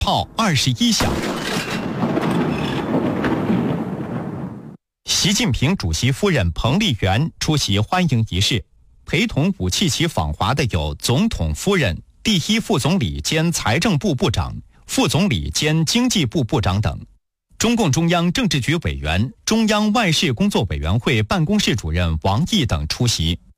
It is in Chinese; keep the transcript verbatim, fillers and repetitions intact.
炮二十一响。习近平主席夫人彭丽媛出席欢迎仪式，陪同武契奇访华的有总统夫人、第一副总理兼财政部部长、副总理兼经济部部长等。中共中央政治局委员、中央外事工作委员会办公室主任王毅等出席。